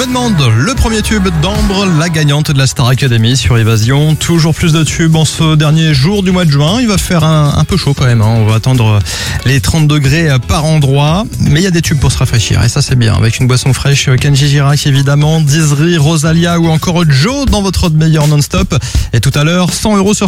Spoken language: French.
demande le premier tube d'Ambre, la gagnante de la Star Academy sur Évasion. Toujours plus de tubes en ce dernier jour du mois de juin. Il va faire un peu chaud quand même. On va attendre les 30 degrés par endroit. Mais il y a des tubes pour se rafraîchir et ça c'est bien. Avec une boisson fraîche, Kenji Girac évidemment, Dizri, Rosalia ou encore Joe dans votre meilleur non-stop. Et tout à l'heure, 100 € sur